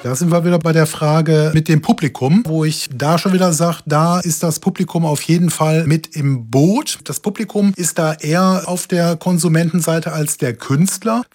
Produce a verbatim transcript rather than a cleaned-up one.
Da sind wir wieder bei der Frage mit dem Publikum, wo ich da schon wieder sage, da ist das Publikum auf jeden Fall mit im Boot. Das Publikum ist da eher auf der Konsumentenseite als der Künstler.